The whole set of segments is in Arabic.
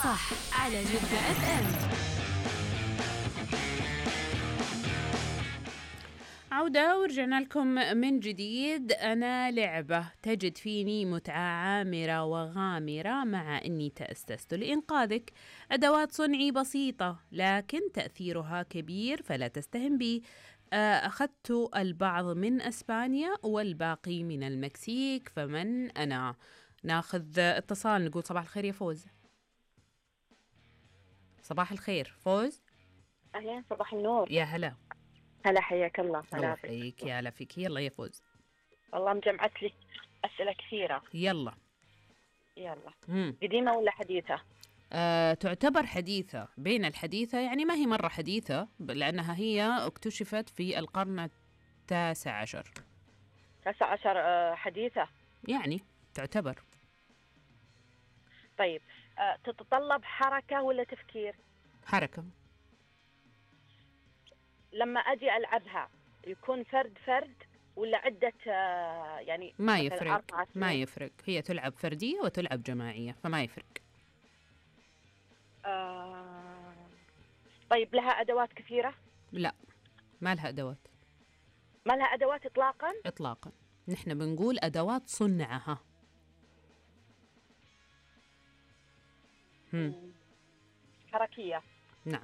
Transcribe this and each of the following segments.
صح على جدة اف ام. عودة ورجعنا لكم من جديد. أنا لعبة تجد فيني متعة عامرة وغامرة مع أني تأسست لإنقاذك. أدوات صنعي بسيطة لكن تأثيرها كبير فلا تستهن بي. أخذت البعض من أسبانيا والباقي من المكسيك، فمن أنا؟ ناخذ اتصال، نقول صباح الخير يا فوز. صباح الخير فوز. أهلا، صباح النور. يا هلا. هلا، حياك الله. الله هلا يحييك، يا هلا فيك. يلا يا فوز. والله مجمعت لي أسئلة كثيرة. يلا. قديمة ولا حديثة؟ تعتبر حديثة، بين الحديثة، يعني ما هي مرة حديثة لأنها هي اكتشفت في القرن 19. 19 حديثة يعني تعتبر. طيب، تتطلب حركة ولا تفكير؟ حركة. لما أجي ألعبها يكون فرد ولا عدة يعني ما يفرق، ما يفرق، هي تلعب فردية وتلعب جماعية فما يفرق. طيب، لها أدوات كثيرة؟ لا، ما لها أدوات. ما لها أدوات إطلاقا؟ إطلاقا. نحن بنقول أدوات صنعها. حركية. نعم.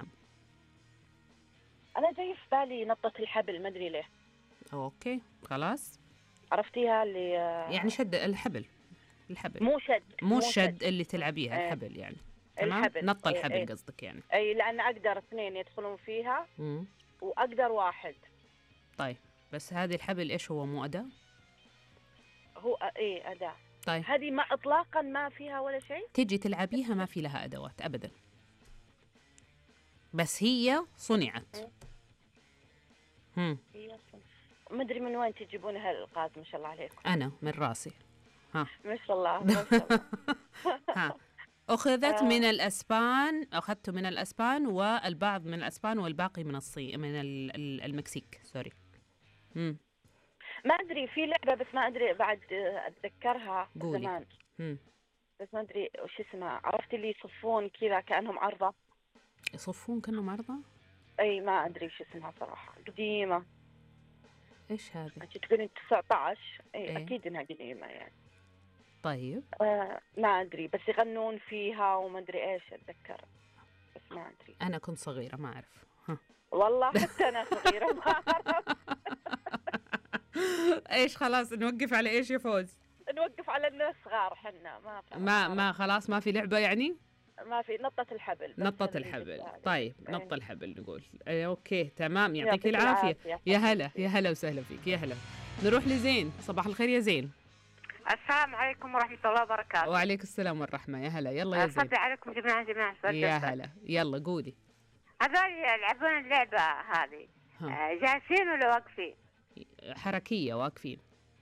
أنا جاي في بالي نطة الحبل، ما أدري ليه. أوكي خلاص. عرفتيها اللي يعني شد الحبل. مو شد اللي تلعبيها. الحبل يعني. تمام. الحبل. نط الحبل قصدك يعني. أي، لأن أقدر 2 يدخلون فيها وأقدر 1. طيب بس هذه الحبل إيش هو؟ مو أداة؟ هو أداة. طيب هذه ما إطلاقا ما فيها ولا شيء. تيجي تلعبيها ما في لها أدوات أبدا، بس هي صنعت. ما أدري من وين تجيبون هالألقاب، ما شاء الله عليكم. أنا من راسي. ما شاء الله ما شاء الله. أخذت من الأسبان، أخذت من الأسبان والبعض من الأسبان والباقي من الصين، من المكسيك. سوري. ما أدري، في لعبة بس ما أدري بعد أتذكرها زمان. بس ما أدري وش اسمها. عرفت اللي يصفون كذا كأنهم عرضة. يصفون كأنهم عرضة؟ أي ما أدري وش اسمها صراحة، قديمة. إيش هذه؟ أنت تقولين 19. أي أكيد إنها قديمة يعني. طيب. ما أدري، بس يغنون فيها وما أدري إيش أتذكر، بس ما أدري. أنا كنت صغيرة ما أعرف. والله حتى أنا صغيرة ما أعرف. إيش خلاص نوقف على إيش يا فوز؟ نوقف على الناس صغار حنا. ما خلاص ما في لعبة يعني؟ ما في. نطة الحبل. نطة الحبل. طيب نط الحبل نقول. أوكي تمام، يعطيك العافية. يا هلا، يا هلا وسهلا فيك. يا هلا. نروح لزين. صباح الخير يا زين. السلام عليكم ورحمة الله وبركاته. وعليكم السلام والرحمة. يا هلا. يلا يا زين. أصدق عليكم جميعا. يا هلا. يلا قولي. هذول يلعبون اللعبة هذه جالسين ولا واقفين؟ حركية. واقفين.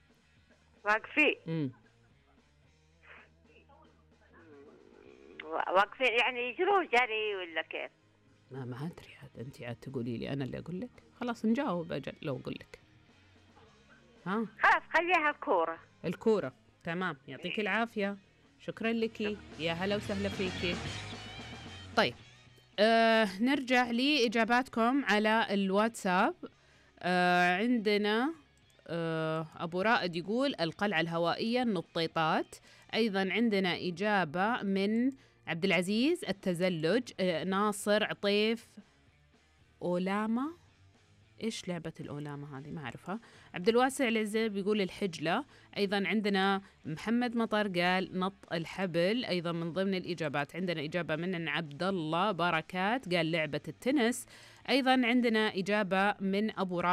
واقفين يعني يجرون جري ولا كيف؟ ما أدري عاد. أنت عاد تقولي لي، أنا اللي أقول لك. خلاص نجاوب أجل لو أقول لك. خلاص خليها الكورة. تمام، يعطيك العافية. شكرا لك. يا هلا وسهلا فيك. طيب نرجع لإجاباتكم على الواتساب. عندنا أبو رائد يقول القلعة الهوائية النطيطات. أيضا عندنا إجابة من عبد العزيز التزلج. ناصر عطيف أولاما. إيش لعبة الأولاما هذه؟ ما أعرفها. عبد الواسع العزيب يقول الحجلة. أيضا عندنا محمد مطر قال نط الحبل. أيضا من ضمن الإجابات عندنا إجابة من عبد الله بركات قال لعبة التنس. أيضا عندنا إجابة من أبو